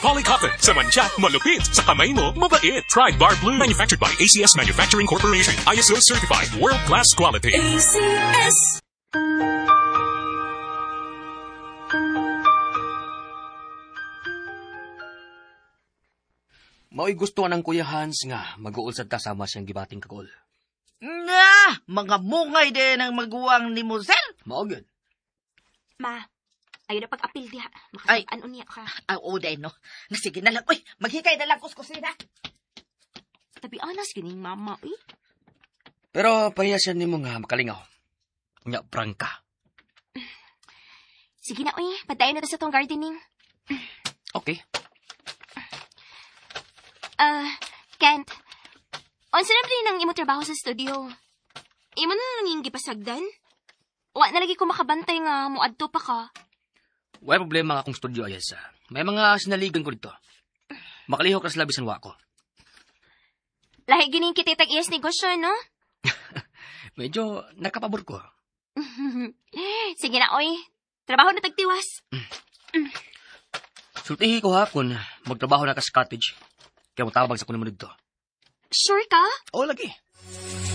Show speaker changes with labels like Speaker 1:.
Speaker 1: Polly Cotton. Sa mancha, malupit. Sa kamay mo, mabait. Pride Bar Blue. Manufactured by ACS Manufacturing Corporation. ISO certified. World-class quality.
Speaker 2: ACS.
Speaker 3: Mao'y gusto ng Kuya Hans nga mag-uol sa tasama siyang gibating kakol.
Speaker 4: Nga! Mga mungay din ang maguwang ni mo, sir!
Speaker 3: Mao gyud.
Speaker 2: Ma, ayaw na pag-apil diha.
Speaker 4: Ay.
Speaker 2: Makasag-ano niya ka.
Speaker 4: Oo, din, no? Sige na lang. Uy, maghikay na lang kuskusina.
Speaker 2: Tabi anas gining mama, uy.
Speaker 3: Pero pahiya siya nimo nga makalingaw. Nya prangka.
Speaker 2: Sige na, uy. Padayon na ta sa tong gardening.
Speaker 3: Okay.
Speaker 2: Kent. Onsa na rin ang imo trabaho sa studio? Imo na lang yung gipasagdan? Wa na lagi ko makabantay nga muadto pa ka.
Speaker 3: Wala problema nga akong studio, Ayesa. May mga sinaligan ko dito. Makalihok na sa labisan wa ko.
Speaker 2: Lahi gining kititag iyas negosyo, no?
Speaker 3: Medyo nakapabor ko.
Speaker 2: Sige na, oy. Trabaho na tagtiwas.
Speaker 3: Sultihi ko hapon, magtrabaho na ka sa cottage. Kaya matabag sa kunin mo dito.
Speaker 2: Sure ka?
Speaker 3: Oo, lagi.